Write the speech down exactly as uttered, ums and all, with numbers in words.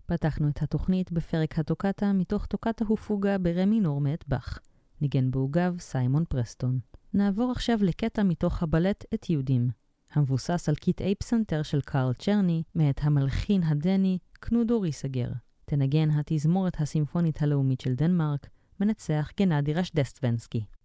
פתחנו את התוכנית בפרק הטוקטה מתוך טוקטה הופוגה ברמי מינור מאת באך. ניגן בעוגב סיימון פרסטון. נעבור עכשיו לקטע מתוך הבלט את יהודים, המבוסס על קטעי פסנתר של קארל צ'רני מאת המלחין הדני קנודו ריסגר. תנגן התזמורת הסימפונית הלאומית של דנמרק, מנצח גנאדי רשדסטבנסקי.